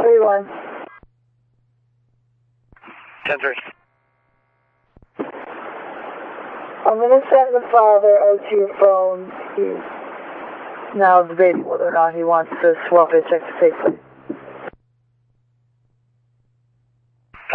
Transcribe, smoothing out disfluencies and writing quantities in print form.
31. 10-3. I'm going to send the father out to your phone. He's now debating whether or not he wants to swap his check to safely.